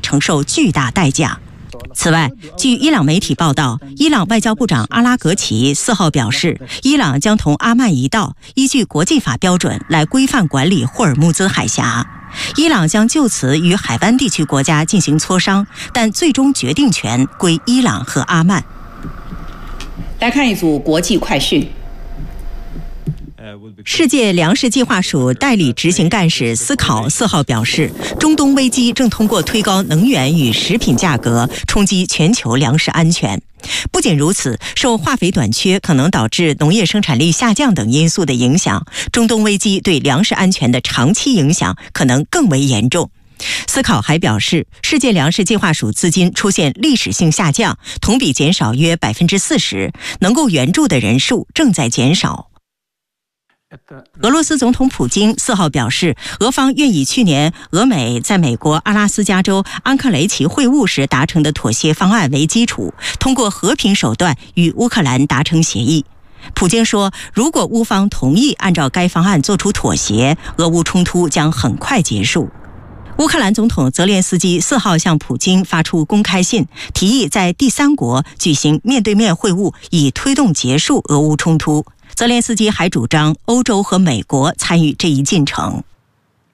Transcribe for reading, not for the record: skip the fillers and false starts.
承受巨大代价。此外，据伊朗媒体报道，伊朗外交部长阿拉格齐4号表示，伊朗将同阿曼一道，依据国际法标准来规范管理霍尔木兹海峡。伊朗将就此与海湾地区国家进行磋商，但最终决定权归伊朗和阿曼。 来看一组国际快讯。 世界粮食计划署代理执行干事斯考4号表示，中东危机正通过推高能源与食品价格冲击全球粮食安全。不仅如此，受化肥短缺可能导致农业生产力下降等因素的影响，中东危机对粮食安全的长期影响可能更为严重。斯考还表示，世界粮食计划署资金出现历史性下降，同比减少约40%，能够援助的人数正在减少。俄罗斯总统普京4号表示，俄方愿以去年俄美在美国阿拉斯加州安克雷奇会晤时达成的妥协方案为基础，通过和平手段与乌克兰达成协议。普京说，如果乌方同意按照该方案做出妥协，俄乌冲突将很快结束。乌克兰总统泽连斯基4号向普京发出公开信，提议在第三国举行面对面会晤，以推动结束俄乌冲突。泽连斯基还主张欧洲和美国参与这一进程。